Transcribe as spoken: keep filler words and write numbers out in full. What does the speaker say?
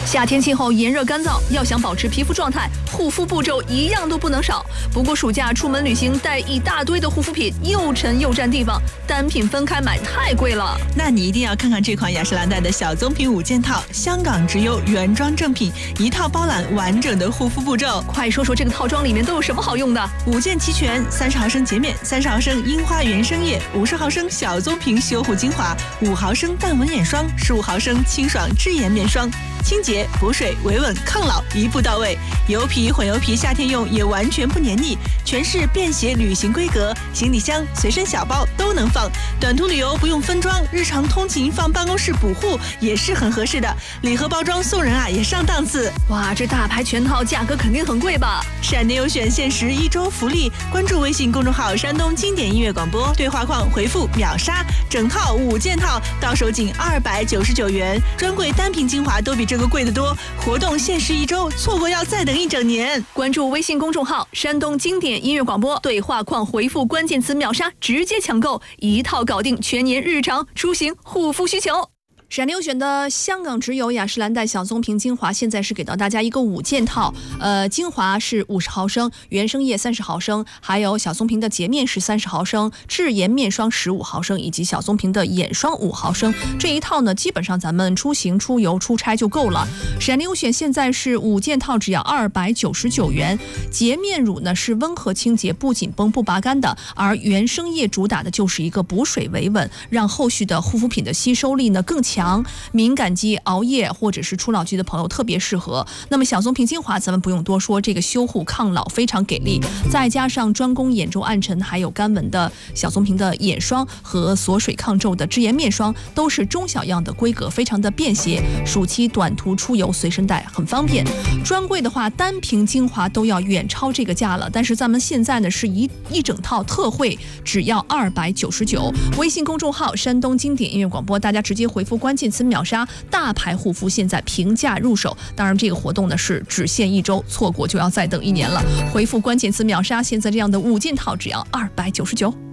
夏天气候炎热干燥，要想保持皮肤状态，护肤步骤一样都不能少。不过暑假出门旅行带一大堆的护肤品，又沉又占地方，单品分开买太贵了。 那你一定要看看这款雅诗兰黛的小棕瓶五件套，香港直邮原装正品，一套包揽完整的护肤步骤。 快说说这个套装里面都有什么好用的？ 五件齐全，三十毫升洁面，三十毫升樱花原生液，五十毫升小棕瓶修护精华，五毫升淡纹眼霜，十五毫升清爽织颜面霜。清洁、补水、维稳、抗老，一步到位。油皮、混油皮，夏天用也完全不黏腻，全是便携旅行规格，行李箱、随身小包都能放。短途旅游不用分装，日常通勤放办公室补护也是很合适的。礼盒包装送人啊，也上档次。 哇，这大牌全套价格肯定很贵吧？ 闪电优选限时一周福利，关注微信公众号山东经典音乐广播，对话框回复秒杀，整套五件套到手仅二百九十九元，专柜单品精华都比这个贵得多。活动限时一周，错过要再等一整年。 关注微信公众号山东经典音乐广播，对话框回复关键词秒杀，直接抢购，一套搞定全年日常出行护肤需求。闪电优选的香港直邮雅诗兰黛小棕瓶精华，现在是给到大家一个五件套，呃，精华是五十毫升，原生液三十毫升，还有小棕瓶的洁面是三十毫升，织颜面霜十五毫升，以及小棕瓶的眼霜五毫升。这一套呢，基本上咱们出行、出游、出差就够了。闪电优选现在是五件套，只要二百九十九元。洁面乳呢是温和清洁、不紧绷、不拔干的，而原生液主打的就是一个补水维稳，让后续的护肤品的吸收力呢更强。敏感肌、熬夜或者是初老肌的朋友特别适合。那么小棕瓶精华咱们不用多说，这个修护抗老非常给力，再加上专攻眼周暗沉还有干纹的小棕瓶的眼霜和锁水抗皱的织颜面霜，都是中小样的规格，非常的便携，暑期短途出游随身带很方便。专柜的话单瓶精华都要远超这个价了，但是咱们现在呢是一一整套特惠，只要二百九十九。微信公众号山东经典音乐广播，大家直接回复关键词秒杀，大牌护肤现在平价入手。当然这个活动呢是只限一周，错过就要再等一年了。回复关键词秒杀，现在这样的五件套只要二百九十九。